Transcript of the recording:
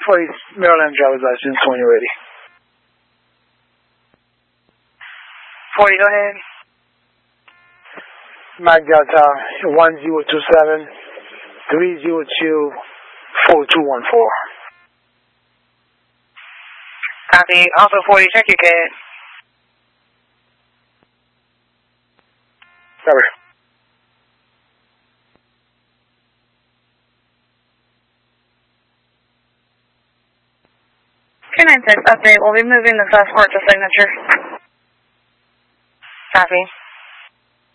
Police, Maryland driver's license when you're ready. 40, go ahead. Mike Delta 1027 302 4214. Copy. Also 40, check your CAD. Sorry. K9 6 update. We'll be moving the suspect to signature. Copy.